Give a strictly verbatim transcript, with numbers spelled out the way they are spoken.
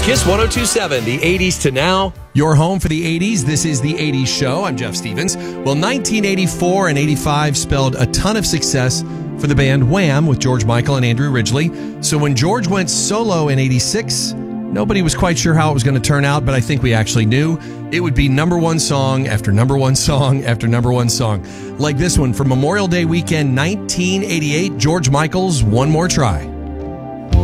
Kiss one oh two point seven, the eighties to now. Your home for the eighties. This is the eighties Show. I'm Jeff Stevens. Well, nineteen eighty-four and eighty-five spelled a ton of success for the band Wham with George Michael and Andrew Ridgeley. So when George went solo in eighty-six, nobody was quite sure how it was going to turn out, but I think we actually knew it would be number one song after number one song after number one song. Like this one from Memorial Day weekend nineteen eighty-eight, George Michael's One More Try.